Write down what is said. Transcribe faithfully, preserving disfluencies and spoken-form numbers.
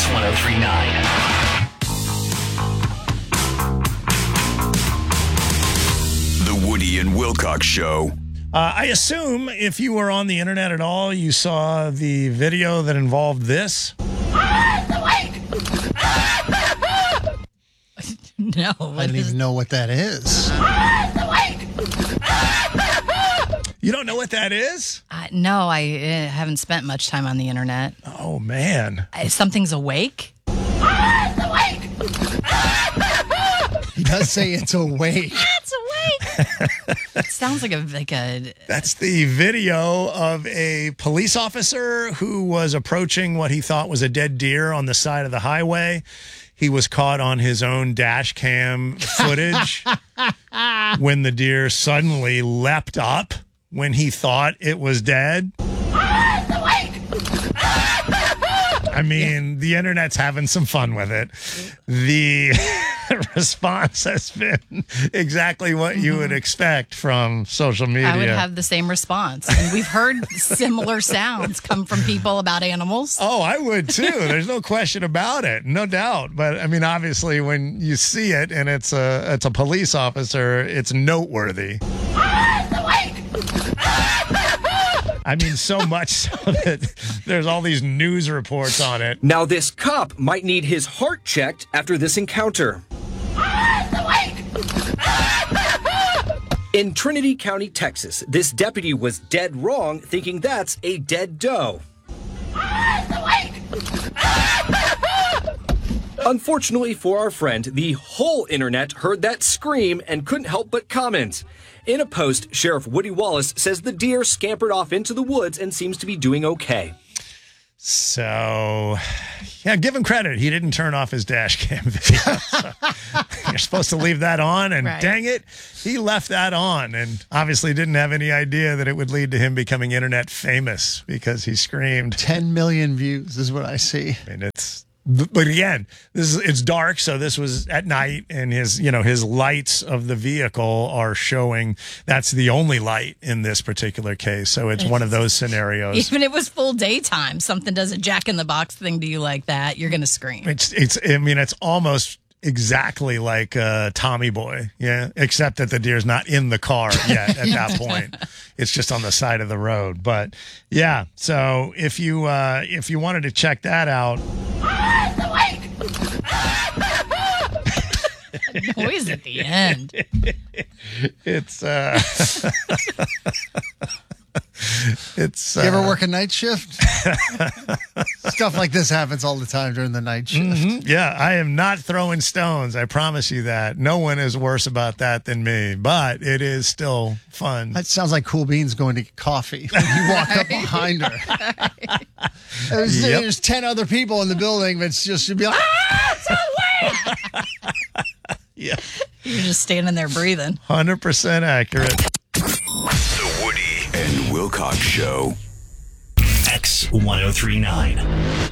one oh three point nine. The Woody and Wilcox Show. Uh, I assume if you were on the internet at all, you saw the video that involved this. No, I don't even know what that is. You don't know what that is? Uh, no, I uh, haven't spent much time on the internet. Oh, man. Uh, something's awake? He does say it's awake. It's awake. It sounds like a like a. That's the video of a police officer who was approaching what he thought was a dead deer on the side of the highway. He was caught on his own dash cam footage when the deer suddenly leapt up when he thought it was dead. I mean, the internet's having some fun with it. The response has been exactly what you would expect from social media. I would have the same response. And we've heard similar sounds come from people about animals. Oh, I would too. There's no question about it. No doubt. But I mean, obviously, when you see it and it's a, it's a police officer, it's noteworthy. I mean, so much so that there's all these news reports on it. Now, this cop might need his heart checked after this encounter. In Trinity County, Texas, this deputy was dead wrong, thinking that's a dead doe. Unfortunately for our friend, the whole internet heard that scream and couldn't help but comment. In a post, Sheriff Woody Wallace says the deer scampered off into the woods and seems to be doing okay. So, yeah, give him credit. He didn't turn off his dash cam video. So you're supposed to leave that on, and Right. dang it, he left that on and obviously didn't have any idea that it would lead to him becoming internet famous because he screamed. ten million views is what I see. I mean, it's... But again, this is it's dark, so this was at night, and his you know his lights of the vehicle are showing. That's the only light in this particular case, so it's one of those scenarios. Even if it was full daytime, something does a jack in the box thing to you like that, you're going to scream. It's it's I mean it's almost exactly like uh, Tommy Boy, yeah, except that the deer's not in the car yet at that point. It's just on the side of the road. But yeah, so if you uh, if you wanted to check that out. Noise at the end. It's uh it's uh, You ever work a night shift? Stuff like this happens all the time during the night shift. mm-hmm. Yeah, I am not throwing stones. I promise you that. No one is worse about that than me, but it is still fun. That sounds like Cool Beans going to get coffee. When you walk up behind her. There's, Yep. there's ten other people in the building, but it's just, you'd be like, ah, it's awake! Yeah, You're just standing there breathing. one hundred percent accurate. The Woody and Wilcox Show. X one oh three point nine.